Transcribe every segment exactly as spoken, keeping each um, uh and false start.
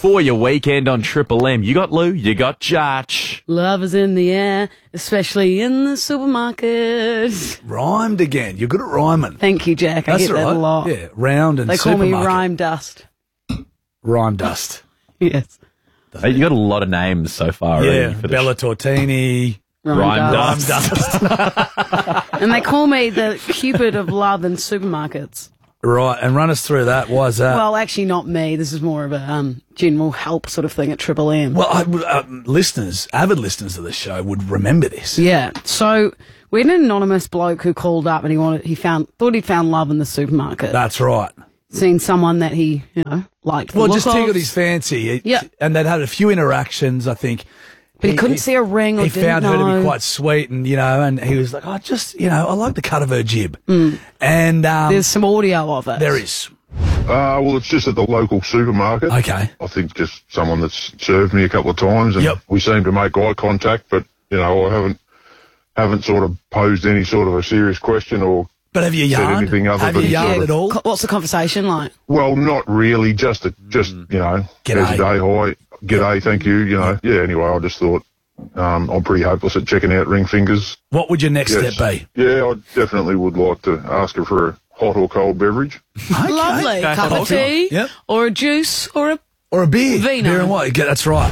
for your weekend on Triple M. You got Lou, you got Judge. Love is in the air, especially in the supermarket. Rhymed again. You're good at rhyming. Thank you, Jack. I That's get all that right. a lot. Yeah, round and They call supermarket. me Rhyme Dust. Rhyme dust. Yes. Hey, you got a lot of names so far. Yeah, already for the Bella Tortini. Rhyme, Rhyme Dust. Dust. Dust. And they call me the Cupid of love in supermarkets. Right, and run us through that. Why is that? Well, actually not me. This is more of a um, general help sort of thing at Triple M. Well, I, um, listeners, avid listeners of the show would remember this. Yeah. So we had an anonymous bloke who called up and he wanted, he found, thought he'd found love in the supermarket. That's right. Seen someone that he, you know, liked. the Well, look just tickled of. his fancy. It- Yeah. And they'd had a few interactions, I think. But he couldn't see a ring or He didn't found her to know. be quite sweet, and, you know, and he was like, oh, just, you know, I like the cut of her jib. Mm. And um, There's some audio of it. there is. Uh, well, it's just at the local supermarket. Okay. I think just someone that's served me a couple of times, and Yep. we seem to make eye contact, but, you know, I haven't haven't sort of posed any sort of a serious question or, But have you Said yarned? anything other Have than- you yarned Yeah. at all? Co- What's the conversation like? well, not really, just, a, just you know, G'day. there's a day, hi, g'day, thank you, you know. Yeah, anyway, I just thought um, I'm pretty hopeless at checking out ring fingers. What would your next Yes. step be? Yeah, I definitely would like to ask her for a hot or cold beverage. Okay. Lovely. Okay, Cup hold of tea Yep. or a juice or a... Or a beer. Vino. Beer and what? Yeah, that's right.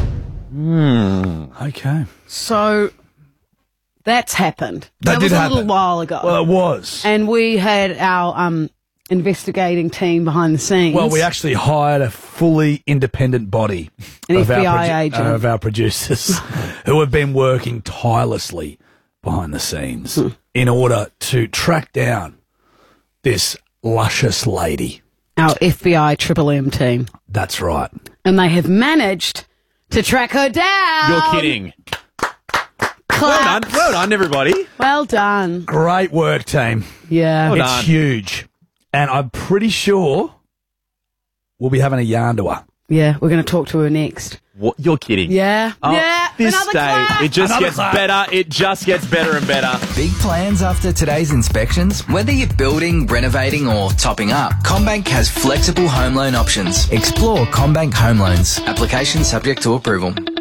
Okay. So that's happened. That was did a happen. little while ago. Well, it was. and we had our um, investigating team behind the scenes. Well, we actually hired a fully independent body An of, F B I our produ- agent. uh, of our producers who have been working tirelessly behind the scenes Hmm. in order to track down this luscious lady. our F B I Triple M team. That's right. And they have managed to track her down. You're kidding. Well Clap. done. Well done, everybody. Well done. Great work, team. Yeah. Well It's done. huge. And I'm pretty sure we'll be having a yarn to her. Yeah, we're going to talk to her next. What? You're kidding. Yeah. Oh, yeah. This Another day, clap. it just Another gets clap. better. It just gets better and better. Big plans after today's inspections? Whether you're building, renovating or topping up, CommBank has flexible home loan options. Explore CommBank Home Loans. Application subject to approval.